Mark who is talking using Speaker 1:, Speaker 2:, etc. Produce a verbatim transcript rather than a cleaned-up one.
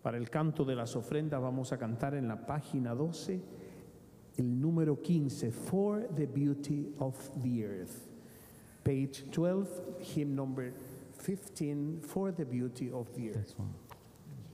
Speaker 1: Para el canto de las ofrendas vamos a cantar en la página doce el número quince, For the Beauty of the Earth. Page twelve, hymn number fifteen, For the Beauty of the Earth.
Speaker 2: This one.